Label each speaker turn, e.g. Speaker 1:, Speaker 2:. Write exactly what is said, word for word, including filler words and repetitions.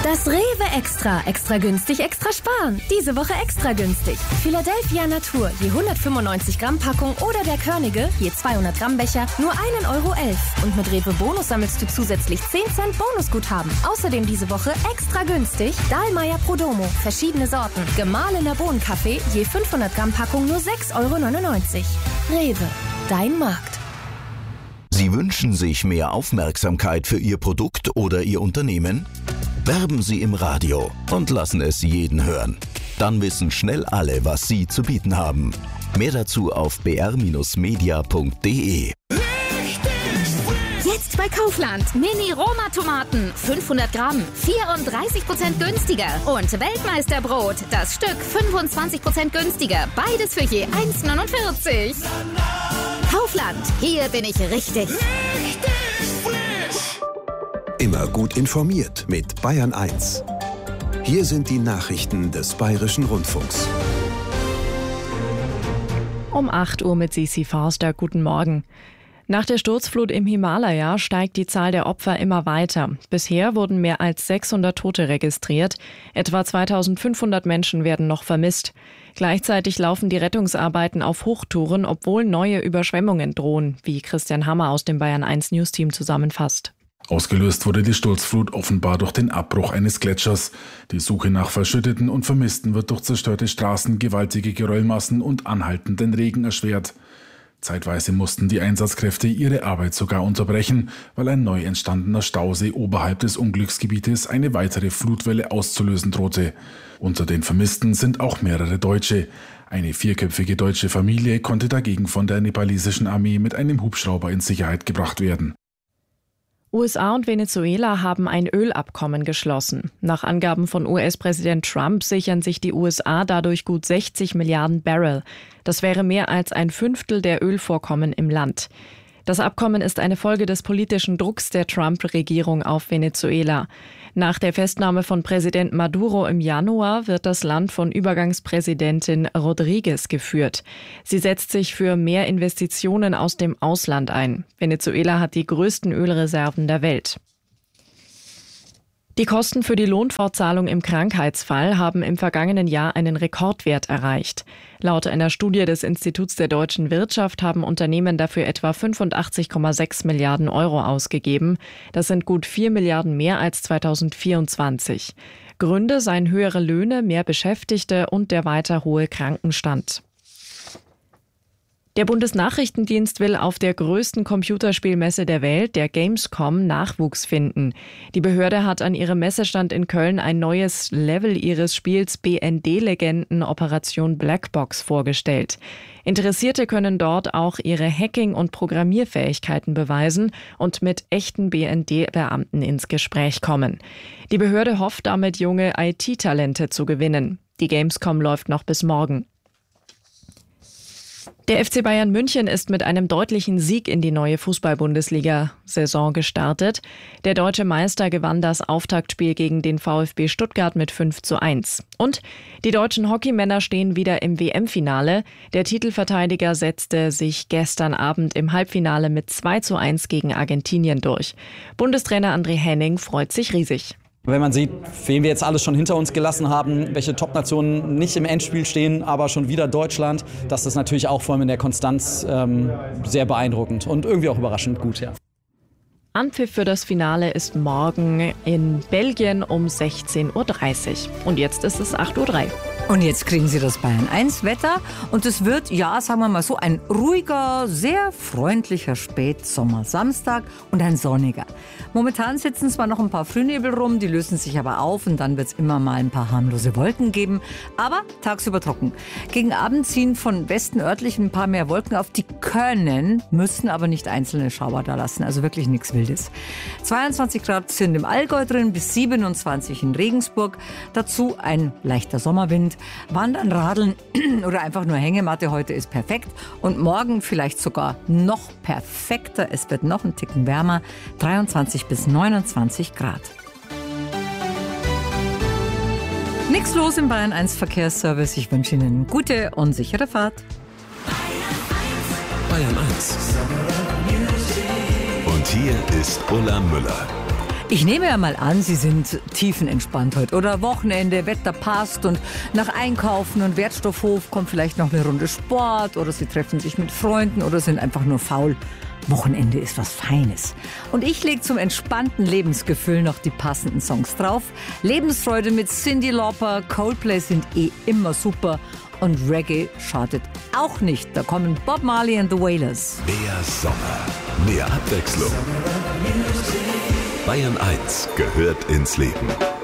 Speaker 1: Das Rewe Extra. Extra günstig, extra sparen. Diese Woche extra günstig. Philadelphia Natur, je hundertfünfundneunzig Gramm Packung oder der Körnige, je zweihundert Gramm Becher, nur ein Euro elf. Und mit Rewe Bonus sammelst du zusätzlich zehn Cent Bonusguthaben. Außerdem diese Woche extra günstig Dahlmeier Prodomo, verschiedene Sorten. Gemahlener Bohnenkaffee, je fünfhundert Gramm Packung nur sechs Euro neunundneunzig. Rewe, dein Markt.
Speaker 2: Sie wünschen sich mehr Aufmerksamkeit für Ihr Produkt oder Ihr Unternehmen? Werben Sie im Radio und lassen es jeden hören. Dann wissen schnell alle, was Sie zu bieten haben. Mehr dazu auf b r Bindestrich media punkt d e.
Speaker 3: Jetzt bei Kaufland. Mini-Roma-Tomaten. fünfhundert Gramm. vierunddreißig Prozent günstiger. Und Weltmeisterbrot. Das Stück fünfundzwanzig Prozent günstiger. Beides für je eins neunundvierzig. Kaufland. Hier bin ich richtig.
Speaker 4: Immer gut informiert mit Bayern eins. Hier sind die Nachrichten des Bayerischen Rundfunks.
Speaker 5: Um acht Uhr mit Sisi Forster. Guten Morgen. Nach der Sturzflut im Himalaya steigt die Zahl der Opfer immer weiter. Bisher wurden mehr als sechshundert Tote registriert. Etwa zweitausendfünfhundert Menschen werden noch vermisst. Gleichzeitig laufen die Rettungsarbeiten auf Hochtouren, obwohl neue Überschwemmungen drohen, wie Christian Hammer aus dem Bayern eins News-Team zusammenfasst.
Speaker 6: Ausgelöst wurde die Sturzflut offenbar durch den Abbruch eines Gletschers. Die Suche nach Verschütteten und Vermissten wird durch zerstörte Straßen, gewaltige Geröllmassen und anhaltenden Regen erschwert. Zeitweise mussten die Einsatzkräfte ihre Arbeit sogar unterbrechen, weil ein neu entstandener Stausee oberhalb des Unglücksgebietes eine weitere Flutwelle auszulösen drohte. Unter den Vermissten sind auch mehrere Deutsche. Eine vierköpfige deutsche Familie konnte dagegen von der nepalesischen Armee mit einem Hubschrauber in Sicherheit gebracht werden.
Speaker 5: U S A und Venezuela haben ein Ölabkommen geschlossen. Nach Angaben von U S-Präsident Trump sichern sich die U S A dadurch gut sechzig Milliarden Barrel. Das wäre mehr als ein Fünftel der Ölvorkommen im Land. Das Abkommen ist eine Folge des politischen Drucks der Trump-Regierung auf Venezuela. Nach der Festnahme von Präsident Maduro im Januar wird das Land von Übergangspräsidentin Rodriguez geführt. Sie setzt sich für mehr Investitionen aus dem Ausland ein. Venezuela hat die größten Ölreserven der Welt. Die Kosten für die Lohnfortzahlung im Krankheitsfall haben im vergangenen Jahr einen Rekordwert erreicht. Laut einer Studie des Instituts der deutschen Wirtschaft haben Unternehmen dafür etwa fünfundachtzig Komma sechs Milliarden Euro ausgegeben. Das sind gut vier Milliarden mehr als zweitausendvierundzwanzig. Gründe seien höhere Löhne, mehr Beschäftigte und der weiter hohe Krankenstand. Der Bundesnachrichtendienst will auf der größten Computerspielmesse der Welt, der Gamescom, Nachwuchs finden. Die Behörde hat an ihrem Messestand in Köln ein neues Level ihres Spiels B N D-Legenden Operation Blackbox vorgestellt. Interessierte können dort auch ihre Hacking- und Programmierfähigkeiten beweisen und mit echten B N D-Beamten ins Gespräch kommen. Die Behörde hofft damit, junge I T-Talente zu gewinnen. Die Gamescom läuft noch bis morgen. Der F C Bayern München ist mit einem deutlichen Sieg in die neue Fußball-Bundesliga-Saison gestartet. Der deutsche Meister gewann das Auftaktspiel gegen den VfB Stuttgart mit fünf zu eins. Und die deutschen Hockeymänner stehen wieder im W M-Finale. Der Titelverteidiger setzte sich gestern Abend im Halbfinale mit zwei zu eins gegen Argentinien durch. Bundestrainer André Henning freut sich riesig.
Speaker 7: Wenn man sieht, wen wir jetzt alles schon hinter uns gelassen haben, welche Top-Nationen nicht im Endspiel stehen, aber schon wieder Deutschland, das ist natürlich auch vor allem in der Konstanz ähm, sehr beeindruckend und irgendwie auch überraschend gut, ja.
Speaker 5: Anpfiff für das Finale ist morgen in Belgien um sechzehn Uhr dreißig. Und jetzt ist es acht Uhr drei.
Speaker 8: Und jetzt kriegen Sie das Bayern eins Wetter und es wird, ja, sagen wir mal so, ein ruhiger, sehr freundlicher Spätsommer-Samstag und ein sonniger. Momentan sitzen zwar noch ein paar Frühnebel rum, die lösen sich aber auf und dann wird es immer mal ein paar harmlose Wolken geben, aber tagsüber trocken. Gegen Abend ziehen von Westen örtlich ein paar mehr Wolken auf, die können, müssen aber nicht einzelne Schauer da lassen, also wirklich nichts Wildes. zweiundzwanzig Grad sind im Allgäu drin, bis siebenundzwanzig in Regensburg, dazu ein leichter Sommerwind. Wandern, Radeln oder einfach nur Hängematte heute ist perfekt und morgen vielleicht sogar noch perfekter. Es wird noch ein Ticken wärmer, dreiundzwanzig bis neunundzwanzig Grad. Nichts los im Bayern eins Verkehrsservice. Ich wünsche Ihnen gute und sichere Fahrt.
Speaker 4: Bayern eins.
Speaker 2: Und hier ist Ulla Müller.
Speaker 8: Ich nehme ja mal an, Sie sind tiefenentspannt heute oder Wochenende, Wetter passt und nach Einkaufen und Wertstoffhof kommt vielleicht noch eine Runde Sport oder Sie treffen sich mit Freunden oder sind einfach nur faul. Wochenende ist was Feines. Und ich lege zum entspannten Lebensgefühl noch die passenden Songs drauf. Lebensfreude mit Cyndi Lauper, Coldplay sind eh immer super und Reggae schadet auch nicht. Da kommen Bob Marley and the Wailers.
Speaker 4: Mehr Sommer, mehr Abwechslung. Bayern eins gehört ins Leben.